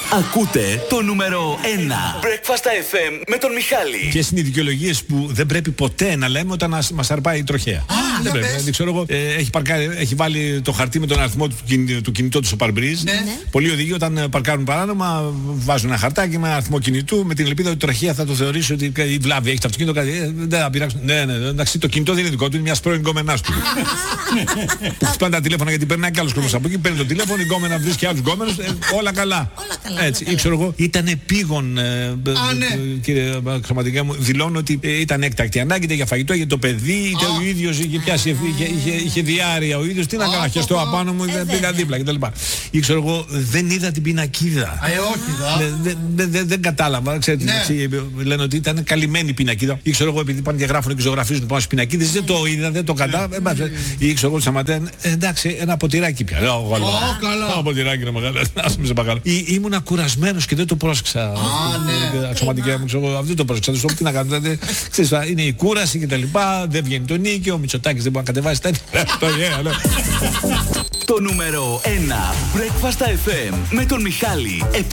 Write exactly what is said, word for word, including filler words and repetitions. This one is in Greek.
Ακούτε το νούμερο ένα Breakfast εφ εμ με τον Μιχάλη. Ποιες είναι οι δικαιολογίες που δεν πρέπει ποτέ να λέμε όταν μας αρπάει η τροχέα? Α, δεν πρέπει. Δεν ξέρω εγώ. Ε, έχει, παρκάρει, έχει βάλει το χαρτί με τον αριθμό του, κιν, του κινητού του στο παρμπρίζ. Ναι. Πολλοί οδηγοί όταν παρκάρουν παράνομα βάζουν ένα χαρτάκι με ένα αριθμό κινητού με την ελπίδα ότι η τροχέα θα το θεωρήσει ότι η βλάβη έχει το αυτοκίνητο. Κάτι, ε, δεν θα πειράξουν. Ναι, ναι, εντάξει, το κινητό δεν είναι δικό του, είναι μια πρώην γκόμενάς του. Που χτυπάνε τα τηλέφωνα γιατί περνάει κι άλλος κόσμος από εκεί, παίρνει το τηλέφωνο, η γκόμενα βρίσκει άλλους γκόμενους. Ε, όλα καλά. Όλα καλά. Έτσι, ή ξέρω εγώ, ήταν επίγον, ε, Α, ναι. κύριε Χρηματικά μου, δηλώνω ότι ε, ήταν έκτακτη ανάγκη είτε για φαγητό, για το παιδί, είτε ο ίδιος είχε πιάσει, είχε, είχε, είχε διάρρεια ο ίδιος. Τι να κάνω, χεστώ απάνω μου, δεν πήγα δίπλα κτλ. Ή ξέρω εγώ, δεν είδα την πινακίδα. Ε, όχι, δεν δε, δε, δε κατάλαβα. Ξέρετε, ναι. Λένε ότι ήταν καλυμμένη η πινακίδα. Ή ξέρω εγώ, επειδή πάνε και γράφουν και ζωγραφίζουν πάνω στις πινακίδες, δεν το είδα, δεν το κατάλαβα. Ή ξέρω εγώ, σταματάνε, εντάξει, ένα ποτηράκι πια. Ένα ποτηράκι είναι μεγάλο. Σε παρακαλώ. Ήμουνα κουρασμένος και δεν το πρόσεξα. Αξιωματικά μου, ξέρω, αυτό το πρόσεξα. Τι να κάνω, είναι η κούραση και τα λοιπά. Δεν βγαίνει το νίκιο. Ο Μητσοτάκης δεν μπορεί να κατεβάσει τα νίκια. Το νούμερο ένα Breakfast εφ εμ με τον Μιχάλη.